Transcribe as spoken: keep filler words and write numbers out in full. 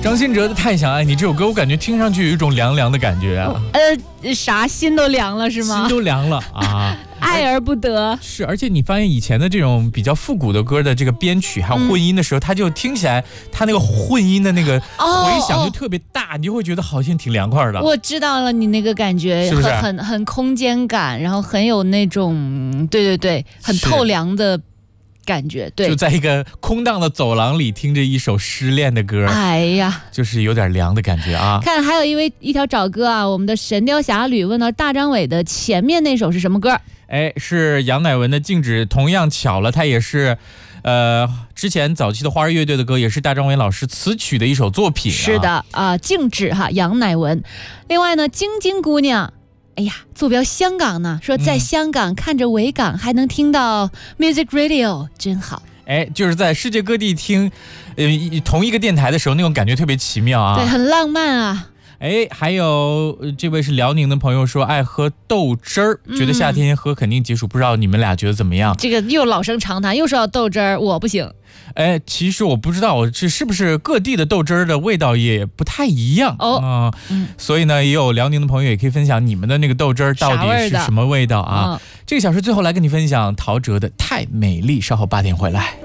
张信哲的《太想爱你》这首歌，我感觉听上去有一种凉凉的感觉啊。 呃，啥心都凉了是吗？ 心都凉了啊。 爱而不得是，而且你发现以前的这种比较复古的歌的这个编曲还有混音的时候，嗯、它就听起来它那个混音的那个回响就特别大，哦、你就会觉得好像挺凉快的。 我知道了，你那个感觉是不是很很很空间感，然后很有那种对对对，很透凉的感觉。对， 就在一个空荡的走廊里听着一首失恋的歌， 哎呀， 就是有点凉的感觉啊。 看，还有一位一条找歌啊，我们的《神雕侠侣》问到大张伟的前面那首是什么歌？ 哎，是杨乃文的《静止》，同样巧了，它也是，呃，之前早期的花儿乐队的歌，也是大张伟老师词曲的一首作品、啊。 是的啊，呃《静止》哈，杨乃文。另外呢，晶晶姑娘，哎呀，坐标香港呢，说在香港看着维港，还能听到 Music Radio， 真好。 哎，就是在世界各地听，呃，同一个电台的时候，那种感觉特别奇妙啊， 对，很浪漫啊。 哎，还有这位是辽宁的朋友说爱喝豆汁儿，嗯、觉得夏天喝肯定解暑，不知道你们俩觉得怎么样？ 这个又老生常谈，又说到豆汁儿，我不行。 哎，其实我不知道，这是不是各地的豆汁儿的味道也不太一样哦、呃嗯。所以呢，也有辽宁的朋友也可以分享你们的那个豆汁儿到底是什么味道啊？这个小时最后来跟你分享陶喆的《太美丽》，稍后八点回来。